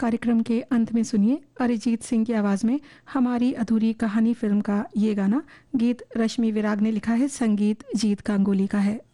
कार्यक्रम के अंत में सुनिए अरिजीत सिंह की आवाज़ में हमारी अधूरी कहानी फिल्म का ये गाना। गीत रश्मि विराग ने लिखा है, संगीत जीत गांगुली का है।